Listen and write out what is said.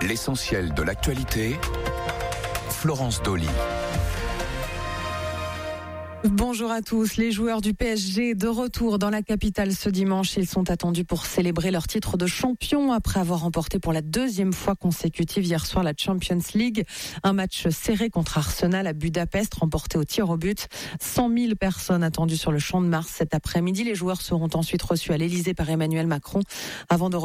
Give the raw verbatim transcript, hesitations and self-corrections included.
L'essentiel de l'actualité, Florence Dolly. Bonjour à tous. Les joueurs du P S G de retour dans la capitale ce dimanche. Ils sont attendus pour célébrer leur titre de champion après avoir remporté pour la deuxième fois consécutive hier soir la Champions League. Un match serré contre Arsenal à Budapest, remporté au tir au but. cent mille personnes attendues sur le Champ de Mars cet après-midi. Les joueurs seront ensuite reçus à l'Élysée par Emmanuel Macron avant de